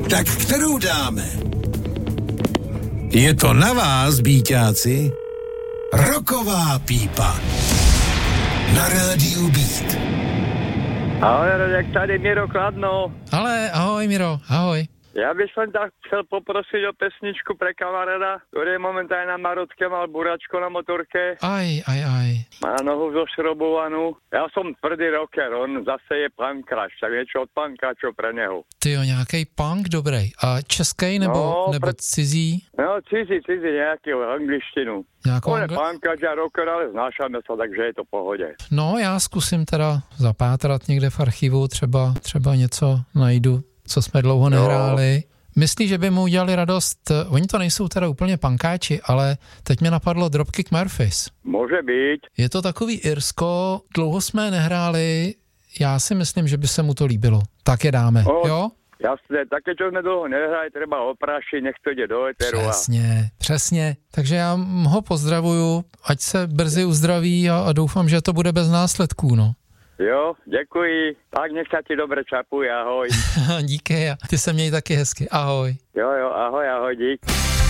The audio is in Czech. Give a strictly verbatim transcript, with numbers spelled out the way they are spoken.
Tak kterou dáme? Je to na vás, bíťáci. Rocková pípa. Na rádiu Beat. Ahoj, Radek, tady Miro Kladno. Ale ahoj, Miro, ahoj. Já bych som tak chcel poprosiť o pesničku pre kamaráda, ktorý je momentálne na Marotke, mal buračko na motorke. Aj, aj, aj. Má nohu zošrobovanú. Ja som tvrdý rocker, on zase je punkrač, tak niečo od punkačov pre neho. Ty jo, nějaký punk, dobrý. A český nebo, no, nebo pre... cizí? No, cizí, cizí, nejaký angličtinu. Nějakou On je angl... punkač a rocker, ale znášame sa, takže je to v pohode. No, já zkusím teda zapátrat někde v archivu, třeba, třeba něco najdu, co jsme dlouho nehráli. Myslíš, že by mu udělali radost? Oni to nejsou teda úplně pankáči, ale teď mě napadlo Dropkick Murphys. Může být. Je to takový Irsko, dlouho jsme nehráli, já si myslím, že by se mu to líbilo. Tak je dáme, o, jo? Jasné, také čo sme dlouho nehrali, treba oprášiť, nech to ide do eteru. Přesně, přesně. Takže já ho pozdravuju, ať se brzy uzdraví a, a doufám, že to bude bez následků, no. Jo, děkuji. Tak nech sa ti dobre čapuje, ahoj. Díky, a ty se měj taky hezky, ahoj. Jo, jo, ahoj, ahoj, dík.